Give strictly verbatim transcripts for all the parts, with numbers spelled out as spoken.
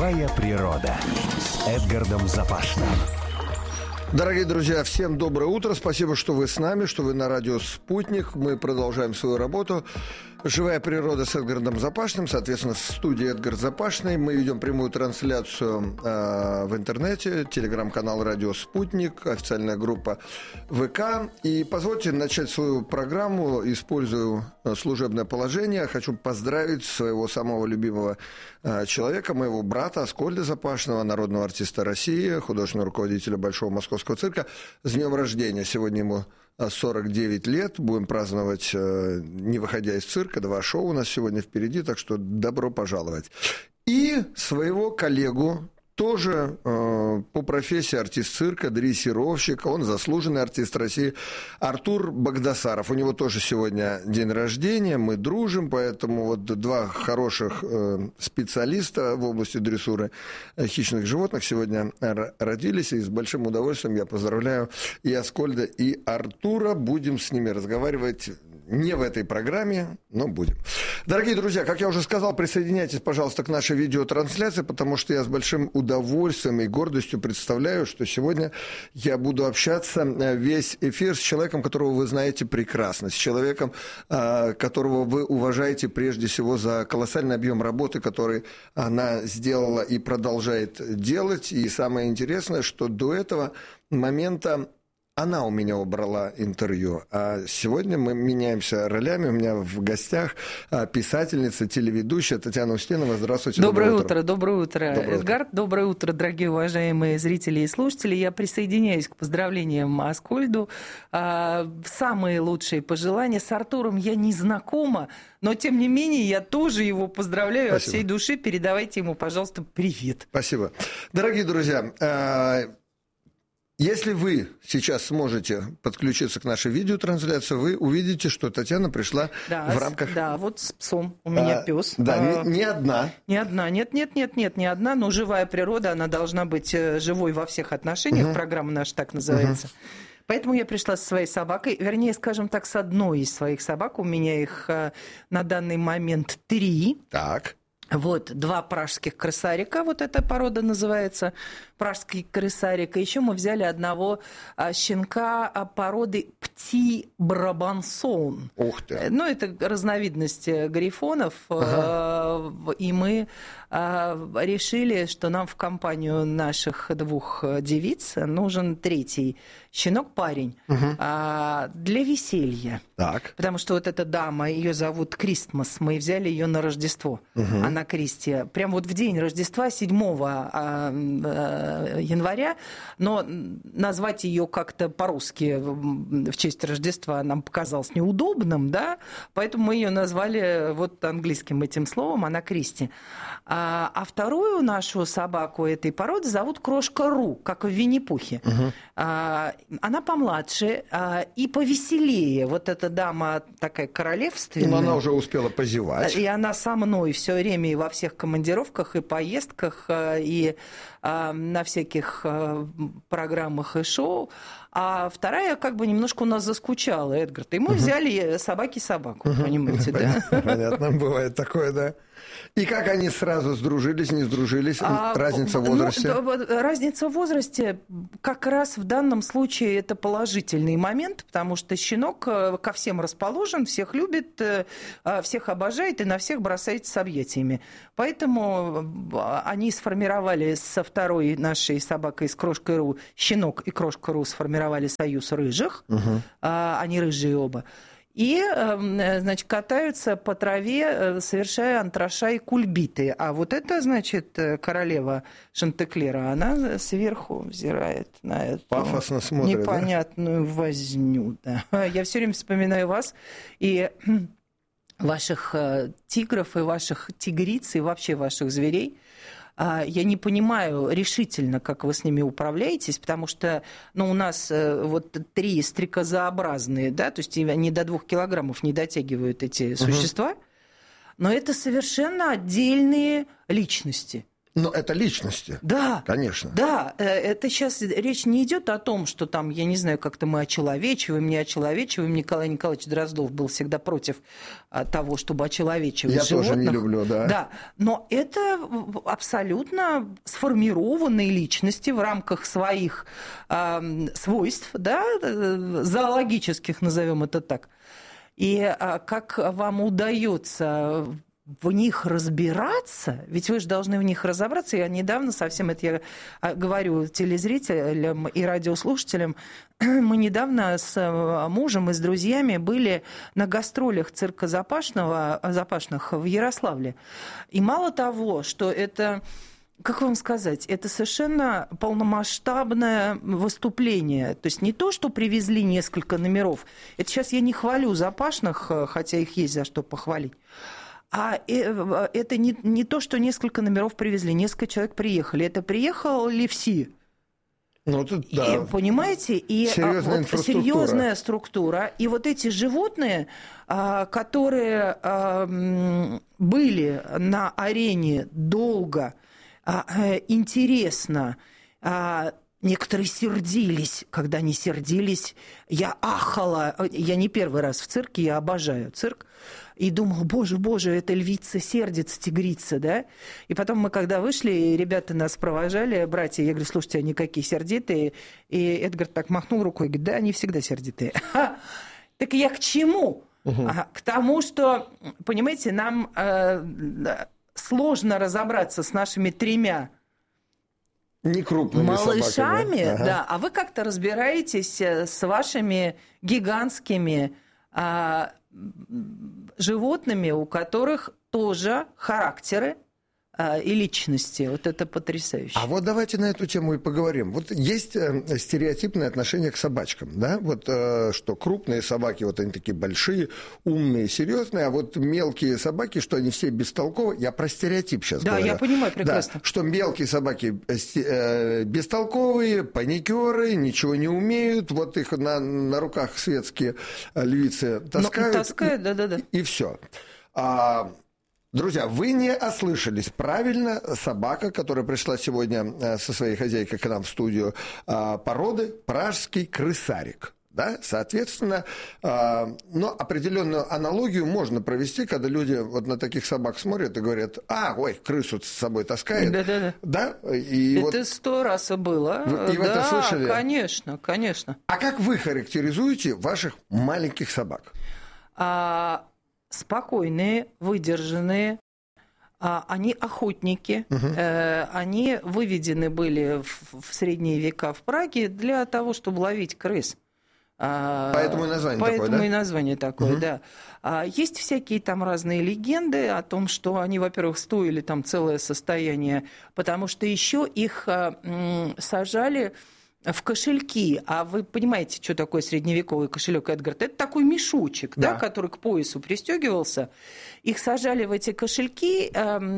Живая природа с Эдгардом Запашным. Дорогие друзья, всем доброе утро. Спасибо, что вы с нами, что вы на радио «Спутник». Мы продолжаем свою работу. «Живая природа» с Эдгардом Запашным. Соответственно, в студии Эдгард Запашный. Мы ведем прямую трансляцию э, в интернете. Телеграм-канал «Радио Спутник», официальная группа ВК. И позвольте начать свою программу, используя служебное положение. Хочу поздравить своего самого любимого э, человека, моего брата Аскольда Запашного, народного артиста России, художественного руководителя Большого Московского цирка, с днем рождения. Сегодня ему сорок девять лет, будем праздновать, не выходя из цирка, два шоу у нас сегодня впереди, так что добро пожаловать. И своего коллегу, тоже э, по профессии артист цирка, дрессировщик, он заслуженный артист России, Артур Багдасаров. У него тоже сегодня день рождения, мы дружим, поэтому вот два хороших э, специалиста в области дрессуры хищных животных сегодня родились, и с большим удовольствием я поздравляю и Аскольда, и Артура. Будем с ними разговаривать не в этой программе, но будем. Дорогие друзья, как я уже сказал, присоединяйтесь, пожалуйста, к нашей видеотрансляции, потому что я с большим удовольствием и гордостью представляю, что сегодня я буду общаться весь эфир с человеком, которого вы знаете прекрасно, с человеком, которого вы уважаете прежде всего за колоссальный объем работы, который она сделала и продолжает делать. И самое интересное, что до этого момента она у меня убрала интервью, а сегодня мы меняемся ролями. У меня в гостях писательница, телеведущая Татьяна Устинова. Здравствуйте. Доброе, доброе утро. утро, доброе утро, доброе Эдгард. Утро. Доброе утро, дорогие уважаемые зрители и слушатели. Я присоединяюсь к поздравлениям Аскольду. Самые лучшие пожелания. С Артуром я не знакома, но тем не менее я тоже его поздравляю. Спасибо. От всей души. Передавайте ему, пожалуйста, привет. Спасибо. Дорогие друзья, если вы сейчас сможете подключиться к нашей видеотрансляции, вы увидите, что Татьяна пришла да, в рамках... Да, вот с псом. У меня а, пес. Да, а, не, не одна. Не одна. Нет, нет, нет, нет, не одна, но живая природа, она должна быть живой во всех отношениях. Угу. Программа наша так называется. Угу. Поэтому я пришла со своей собакой, вернее, скажем так, с одной из своих собак. У меня их на данный момент три. Так. Вот, два пражских крысарика, вот эта порода называется, пражский крысарик. И еще мы взяли одного щенка породы Пти-Брабансон. Ух ты! Ну, это разновидность грифонов, ага. И мы решили, что нам в компанию наших двух девиц нужен третий щенок-парень угу. для веселья. Так. Потому что вот эта дама, ее зовут Кристмас, мы взяли ее на Рождество. Угу. На Кристи. Прям вот в день Рождества, седьмого января, но назвать ее как-то по-русски в честь Рождества нам показалось неудобным, да, поэтому мы ее назвали вот английским этим словом, она Кристи. А, а вторую нашу собаку этой породы зовут Крошка Ру, как в Винни-Пухе. Угу. А, она помладше а, и повеселее. Вот эта дама такая королевственная. Ну, она уже успела позевать. И она со мной все время и во всех командировках, и поездках, и на всяких программах и шоу. А вторая как бы немножко у нас заскучала, Эдгард. И мы угу. взяли собаки-собаку, угу. понимаете, да? Понятно, бывает такое, да. И как они сразу сдружились, не сдружились? А, разница в возрасте? Ну, разница в возрасте как раз в данном случае это положительный момент, потому что щенок ко всем расположен, всех любит, всех обожает и на всех бросается с объятиями. Поэтому они сформировали со второй нашей собакой, с Крошкой Ру, щенок и Крошка Ру сформировали союз рыжих, угу. они рыжие оба. И, значит, катаются по траве, совершая антраша и кульбиты. А вот это, значит, королева Шантеклера, она сверху взирает на эту пафосно смотрит, непонятную да? возню. Да. Я все время вспоминаю вас и ваших тигров, и ваших тигриц, и вообще ваших зверей. Я не понимаю решительно, как вы с ними управляетесь, потому что ну, у нас вот три стрекозообразные, да, то есть они до двух килограммов не дотягивают эти существа, угу. но это совершенно отдельные личности. Но это личности. Да. Конечно. Да, это сейчас речь не идет о том, что там, я не знаю, как-то мы очеловечиваем, не очеловечиваем. Николай Николаевич Дроздов был всегда против того, чтобы очеловечивать я животных. Я тоже не люблю, да. Да, но это абсолютно сформированные личности в рамках своих э, свойств, да, зоологических, назовем это так. И э, как вам удается в них разбираться, ведь вы же должны в них разобраться. Я недавно совсем это я говорю телезрителям и радиослушателям. Мы недавно с мужем и с друзьями были на гастролях цирка Запашного, Запашных в Ярославле. И мало того, что это, как вам сказать, это совершенно полномасштабное выступление. То есть не то, что привезли несколько номеров. Это сейчас я не хвалю Запашных, хотя их есть за что похвалить. А это не, не то, что несколько номеров привезли, несколько человек приехали. Это приехали все. Ну, тут, да. И, понимаете? И серьезная, вот, серьезная структура. И вот эти животные, которые были на арене долго, интересно, некоторые сердились. Когда они сердились, я ахала. Я не первый раз в цирке, я обожаю цирк. И думала, боже, боже, эта львица сердится, тигрица, да? И потом мы, когда вышли, ребята нас провожали, братья, я говорю, слушайте, они какие сердитые. И Эдгар так махнул рукой, говорит, да, они всегда сердитые. Так я к чему? Угу. К тому, что, понимаете, нам э, сложно разобраться с нашими тремя не крупными малышами, ага. да, а вы как-то разбираетесь с вашими гигантскими а, животными, у которых тоже характеры а, и личности. Вот это потрясающе. А вот давайте на эту тему и поговорим. Вот есть стереотипное отношение к собачкам, да? Вот что крупные собаки, вот они такие большие, умные, серьезные, а вот мелкие собаки, что они все бестолковые. Я про стереотип сейчас да, говорю. Да, я понимаю прекрасно. Да, что мелкие собаки бестолковые, паникеры, ничего не умеют, вот их на, на руках светские львицы таскают. Ну, таскают, да-да-да. И, и все. А, друзья, вы не ослышались. Правильно, собака, которая пришла сегодня со своей хозяйкой к нам в студию, породы пражский крысарик. Да? Соответственно, но определенную аналогию можно провести, когда люди вот на таких собак смотрят и говорят, а, ой, крысу с собой таскает. Да-да-да. Да? И это вот... сто раз было. Вы, и вы да, это слышали? Конечно, конечно. А как вы характеризуете ваших маленьких собак? А... Спокойные, выдержанные, они охотники, угу. Они выведены были в средние века в Праге для того, чтобы ловить крыс. Поэтому и название Поэтому такое, да? и название такое, угу. да. Есть всякие там разные легенды о том, что они, во-первых, стоили там целое состояние, потому что еще их сажали в кошельки. А вы понимаете, что такое средневековый кошелек, Эдгар? Это такой мешочек, да. Да, который к поясу пристегивался. Их сажали в эти кошельки.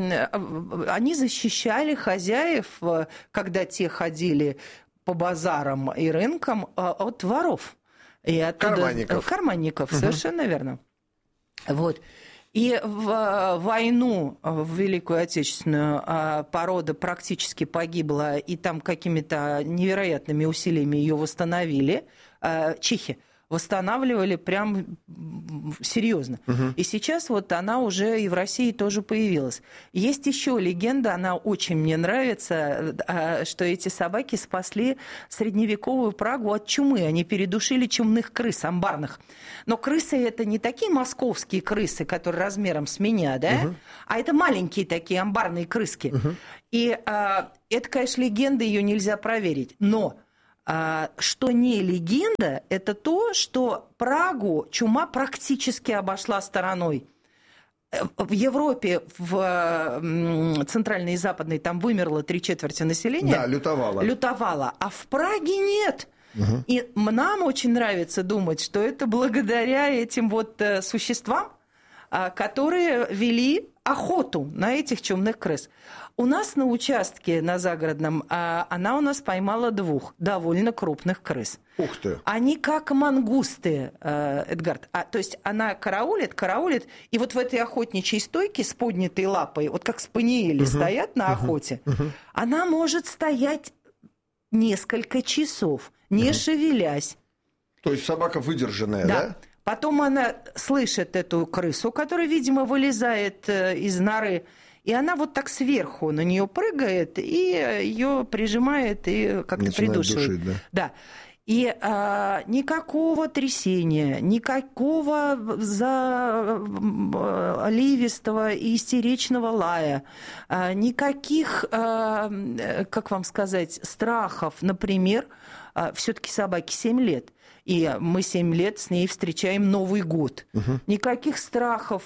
Они защищали хозяев, когда те ходили по базарам и рынкам, от воров. И оттуда... Карманников. Карманников, угу. Совершенно верно. Вот. И в войну, в Великую Отечественную, порода практически погибла, и там какими-то невероятными усилиями ее восстановили. Чехи восстанавливали прям серьезно. Угу. И сейчас вот она уже и в России тоже появилась. Есть еще легенда, она очень мне нравится, что эти собаки спасли средневековую Прагу от чумы. Они передушили чумных крыс, амбарных. Но крысы это не такие московские крысы, которые размером с меня, да? Угу. А это маленькие такие амбарные крыски. Угу. И а, это, конечно, легенда, ее нельзя проверить. Но что не легенда, это то, что Прагу чума практически обошла стороной. В Европе, в Центральной и Западной, там вымерло три четверти населения. Да, лютовало. Лютовало. А в Праге нет. Угу. И нам очень нравится думать, что это благодаря этим вот существам, которые вели охоту на этих чумных крыс. У нас на участке, на загородном, она у нас поймала двух довольно крупных крыс. Ух ты! Они как мангусты, Эдгард. А, то есть она караулит, караулит, и вот в этой охотничьей стойке с поднятой лапой, вот как спаниели uh-huh. стоят на охоте, uh-huh. она может стоять несколько часов, не uh-huh. шевелясь. То есть собака выдержанная, да? да? Потом она слышит эту крысу, которая, видимо, вылезает из норы, и она вот так сверху на нее прыгает и ее прижимает и как-то начинает придушивает. Душить, да. Да. И а, никакого трясения, никакого заливистого и истеричного лая, а, никаких, а, как вам сказать, страхов. Например, а, все-таки собаке семь лет. И мы семь лет с ней встречаем Новый год. Угу. Никаких страхов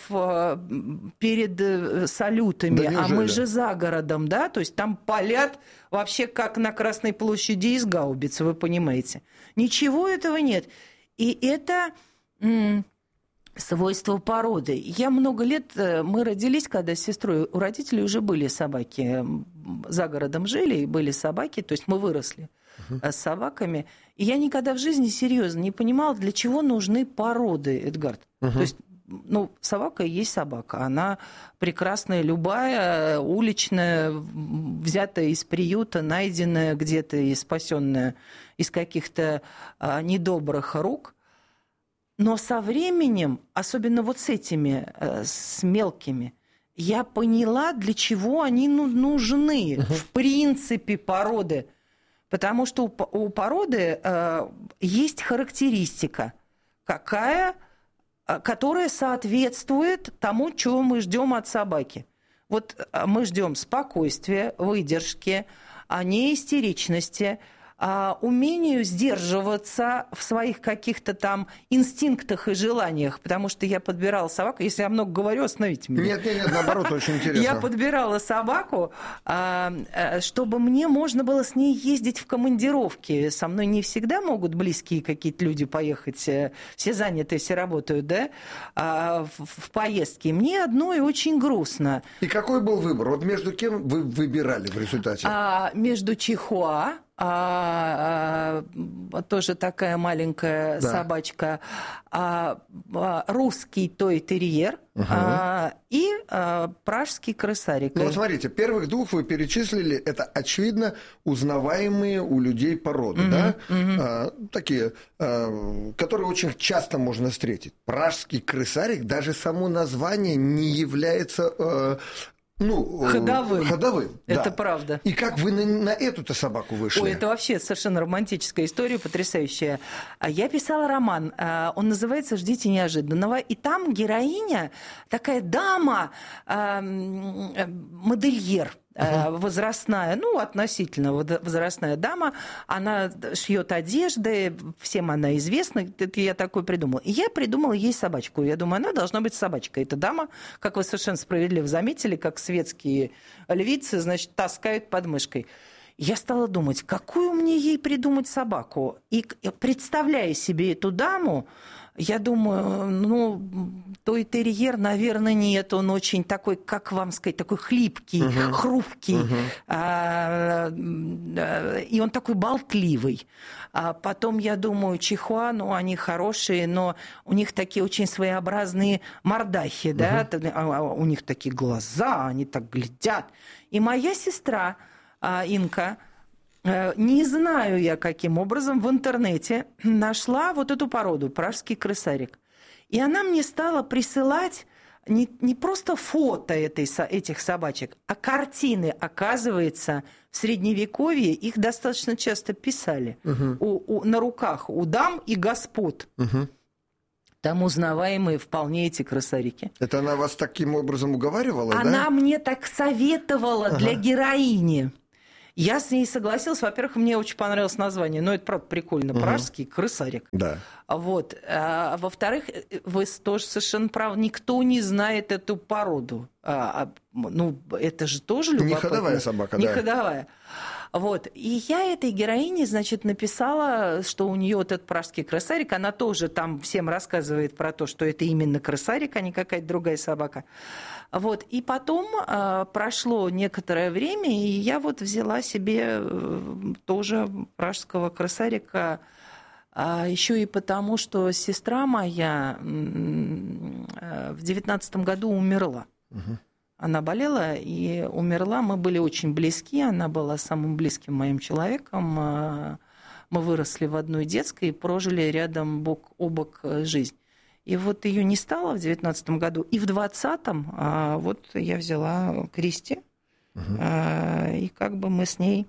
перед салютами, да, а мы же за городом, да, то есть там палят вообще как на Красной площади из гаубиц, вы понимаете. Ничего этого нет. И это м- свойство породы. Я много лет, мы родились, когда с сестрой, у родителей уже были собаки, за городом жили, и были собаки, то есть мы выросли uh-huh. с собаками. И я никогда в жизни серьезно не понимала, для чего нужны породы, Эдгард. Uh-huh. То есть, ну, собака и есть собака. Она прекрасная, любая, уличная, взятая из приюта, найденная где-то и спасенная из каких-то а, недобрых рук. Но со временем, особенно вот с этими, с мелкими, я поняла, для чего они нужны, uh-huh. в принципе, породы. Потому что у породы э, есть характеристика, какая, которая соответствует тому, чего мы ждем от собаки. Вот мы ждем спокойствия, выдержки, неистеричности, умению сдерживаться в своих каких-то там инстинктах и желаниях, потому что я подбирала собаку, если я много говорю, остановите меня. Нет, нет, нет, наоборот, очень интересно. Я подбирала собаку, чтобы мне можно было с ней ездить в командировки. Со мной не всегда могут близкие какие-то люди поехать, все заняты, все работают, да, в поездке. Мне одной очень грустно. И какой был выбор? Вот между кем вы выбирали в результате? Между Чихуа, А, а, тоже такая маленькая да. собачка, а, а, русский той-терьер угу. а, и а, пражский крысарик. Ну, вот смотрите, первых двух вы перечислили, это, очевидно, узнаваемые у людей породы, угу, да? Угу. А, такие, а, которые очень часто можно встретить. Пражский крысарик, даже само название не является... А, Ну, ходовым. Ходовым, это да. правда. И как вы на, на эту-то собаку вышли? Ой, это вообще совершенно романтическая история, потрясающая. Я писала роман, он называется «Ждите неожиданного», и там героиня такая дама, модельер. Uh-huh. возрастная, ну, относительно возрастная дама, она шьет одежды, всем она известна, это я такое придумала. И я придумала ей собачку. Я думаю, она должна быть собачкой. Эта дама, как вы совершенно справедливо заметили, как светские львицы, значит, таскают под мышкой. Я стала думать, какую мне ей придумать собаку. И представляя себе эту даму, я думаю, ну, той-терьер, наверное, нет. Он очень такой, как вам сказать, такой хлипкий, uh-huh. хрупкий. Uh-huh. А, и он такой болтливый. А потом я думаю, чихуа, ну, они хорошие, но у них такие очень своеобразные мордахи, да? Uh-huh. У них такие глаза, они так глядят. И моя сестра Инка, не знаю я, каким образом, в интернете нашла вот эту породу, пражский крысарик. И она мне стала присылать не, не просто фото этой, этих собачек, а картины. Оказывается, в Средневековье их достаточно часто писали угу. у, у, на руках у дам и господ. Угу. Там узнаваемые вполне эти крысарики. Это она вас таким образом уговаривала, она да? Она мне так советовала ага. для героини. Я с ней согласилась. Во-первых, мне очень понравилось название. Но это, правда, прикольно. Угу. Пражский крысарик. Да. Вот. А, во-вторых, вы тоже совершенно правы. Никто не знает эту породу. А, ну, это же тоже любопытно. Не ходовая собака, не да. Не ходовая. Вот. И я этой героине, значит, написала, что у нее вот этот пражский крысарик, она тоже там всем рассказывает про то, что это именно крысарик, а не какая-то другая собака. Вот. И потом э, прошло некоторое время, и я вот взяла себе э, тоже пражского крысарика, а еще и потому, что сестра моя э, в девятнадцатом году умерла. Угу. Она болела и умерла. Мы были очень близки. Она была самым близким моим человеком. Мы выросли в одной детской и прожили рядом бок о бок жизнь. И вот ее не стало в девятнадцатом году. И в двадцатом вот я взяла Кристи. Угу. И как бы мы с ней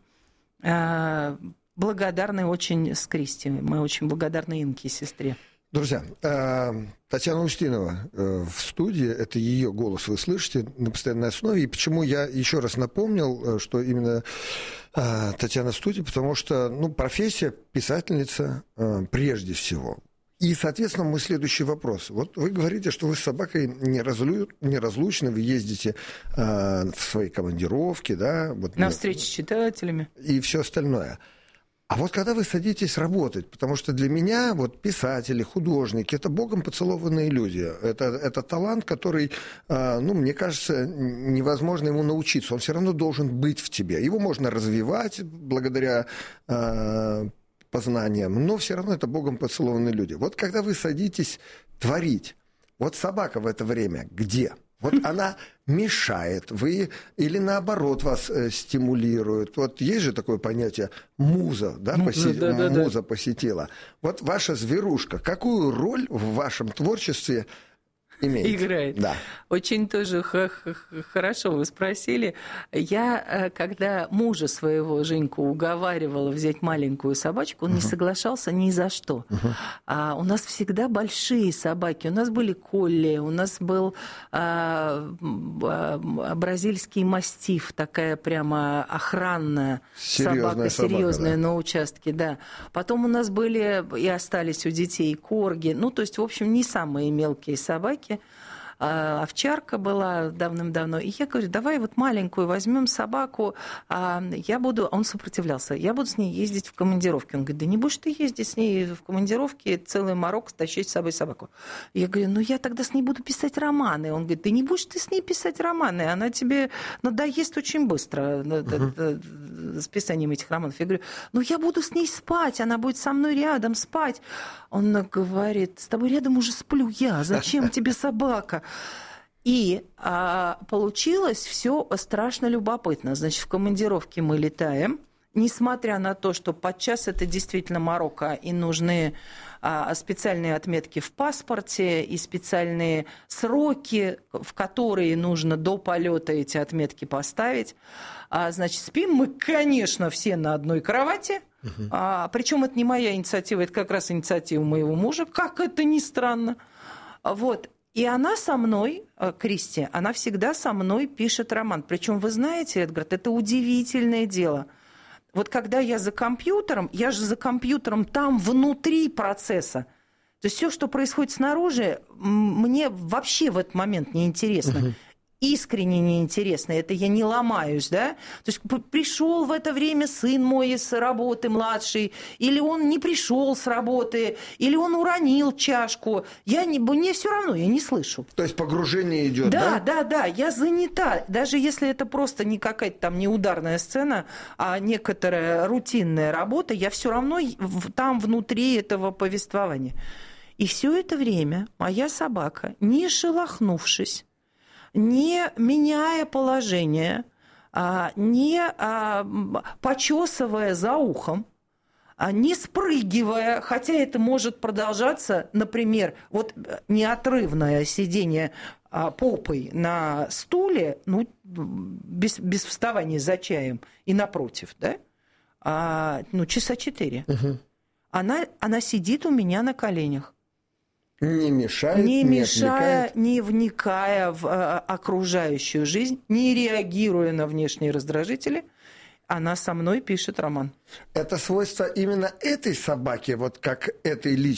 благодарны очень с Кристи. Мы очень благодарны Инке, сестре. Друзья, Татьяна Устинова в студии, это ее голос вы слышите на постоянной основе. И почему я еще раз напомнил, что именно Татьяна в студии, потому что ну, профессия писательница прежде всего. И, соответственно, мой следующий вопрос. Вот вы говорите, что вы с собакой неразлу... неразлучны, вы ездите в свои командировки, да? Вот, на встречи с читателями. И все остальное. А вот когда вы садитесь работать, потому что для меня вот писатели, художники – это богом поцелованные люди. Это, это талант, который, ну, мне кажется, невозможно ему научиться. Он все равно должен быть в тебе. Его можно развивать благодаря э, познаниям, но все равно это богом поцелованные люди. Вот когда вы садитесь творить, вот собака в это время где? Вот она мешает, вы или наоборот вас э, стимулирует. Вот есть же такое понятие муза, да, муза, поси... да, да, муза да. посетила. Вот ваша зверушка, какую роль в вашем творчестве имеет? Играет. Да. Очень тоже хорошо вы спросили. Я, когда мужа своего, Женьку, уговаривала взять маленькую собачку, он uh-huh. не соглашался ни за что. Uh-huh. А, у нас всегда большие собаки. У нас были колли, у нас был а, а, бразильский мастиф, такая прямо охранная серьезная собака, серьезная собака, да. на участке. Да. Потом у нас были и остались у детей корги. Ну, то есть, в общем, не самые мелкие собаки. Овчарка была давным-давно. И я говорю, давай вот маленькую возьмем собаку, я буду... Он сопротивлялся. Я буду с ней ездить в командировки. Он говорит, да не будешь ты ездить с ней в командировке, целый Марокко, тащить с собой собаку. Я говорю, ну я тогда с ней буду писать романы. Он говорит, да не будешь ты с ней писать романы, она тебе надоест очень быстро uh-huh. с писанием этих романов. Я говорю, ну я буду с ней спать, она будет со мной рядом спать. Он говорит, с тобой рядом уже сплю я, зачем тебе собака? И а, получилось все страшно любопытно. Значит, в командировке мы летаем, несмотря на то, что подчас это действительно Марокко, и нужны а, специальные отметки в паспорте и специальные сроки, в которые нужно до полета эти отметки поставить. А, значит, спим мы, конечно, все на одной кровати. Uh-huh. А, причем это не моя инициатива, это как раз инициатива моего мужа, как это ни странно. Вот. И она со мной, Кристи, она всегда со мной пишет роман. Причем, вы знаете, Эдгард, это удивительное дело. Вот когда я за компьютером, я же за компьютером там внутри процесса. То есть все, что происходит снаружи, мне вообще в этот момент не интересно. Uh-huh. Искренне неинтересно, это я не ломаюсь, да? То есть пришел в это время сын мой с работы младший, или он не пришел с работы, или он уронил чашку. Я не, мне все равно, я не слышу. То есть погружение идет, да? Да, да, да, я занята. Даже если это просто не какая-то там не ударная сцена, а некоторая рутинная работа, я все равно там внутри этого повествования. И все это время моя собака, не шелохнувшись, не меняя положение, не почесывая за ухом, не спрыгивая, хотя это может продолжаться, например, вот неотрывное сидение попой на стуле, ну, без, без вставания за чаем и напротив, да, а, ну, часа четыре. Угу. Она, она сидит у меня на коленях. Не мешает, не, не мешая, отвлекает. не вникая в а, окружающую жизнь, не реагируя на внешние раздражители, она со мной пишет роман. Это свойство именно этой собаки, вот как этой личности.